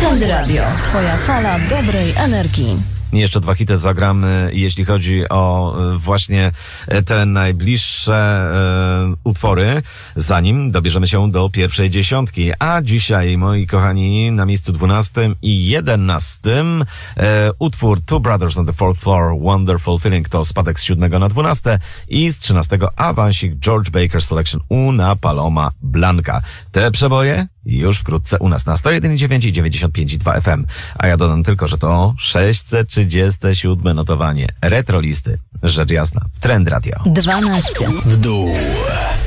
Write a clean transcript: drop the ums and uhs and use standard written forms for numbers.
Trend Radio. Twoja fala dobrej energii. Jeszcze 2 hity zagram, jeśli chodzi o właśnie te najbliższe utwory, zanim dobierzemy się do pierwszej dziesiątki. A dzisiaj, moi kochani, na miejscu 12 i 11 utwór Two Brothers on the Fourth Floor, Wonderful Feeling, to spadek z 7 na 12 i z 13 awansik George Baker Selection Una Paloma Blanca. Te przeboje już wkrótce u nas na 101,9 i 95,2 FM. A ja dodam tylko, że to 637 notowanie retrolisty. Rzecz jasna, w Trend Radio. 12 w dół.